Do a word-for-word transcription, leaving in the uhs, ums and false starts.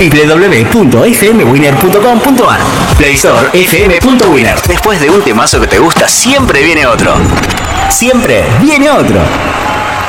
w w w punto f m winner punto com punto a r. Play Store f m punto winner. Después de un temazo que te gusta, siempre viene otro. Siempre viene otro.